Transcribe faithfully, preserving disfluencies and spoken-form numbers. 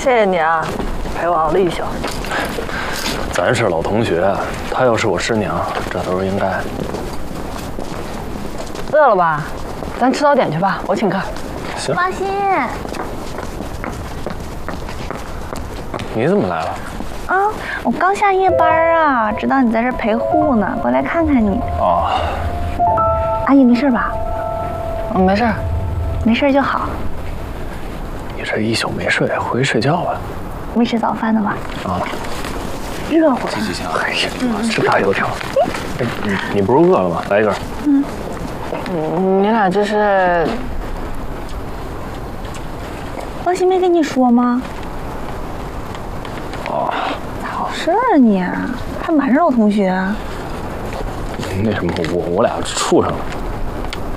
谢谢你啊，陪我熬了一宿。 咱是老同学，她又是我师娘，这都是应该。 饿了吧？咱吃早点去吧，我请客。 行。 王鑫， 你怎么来了？ 啊，我刚下夜班啊，知道你在这陪护呢，过来看看你。 哦。 阿姨没事吧？ 嗯，没事， 没事就好。 你这一宿没睡，回去睡觉吧。 没吃早饭的吧？ 啊。 热乎。 行行行，哎呀，这大油条。哎，你你不是饿了吗？来一根。 嗯。 嗯，你俩这是？ 王鑫没跟你说吗？ 哦。 好事儿啊你，还瞒着我同学。 那什么，我我俩处上了。